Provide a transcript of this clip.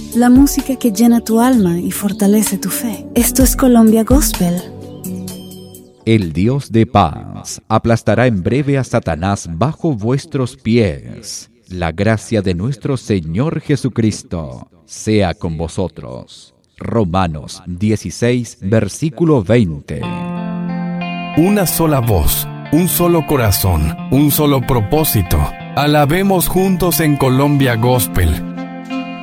la música que llena tu alma y fortalece tu fe. Esto es Colombia Gospel. El Dios de paz aplastará en breve a Satanás bajo vuestros pies. La gracia de nuestro Señor Jesucristo sea con vosotros. Romanos 16, versículo 20. Una sola voz, un solo corazón, un solo propósito. Alabemos juntos en Colombia Gospel.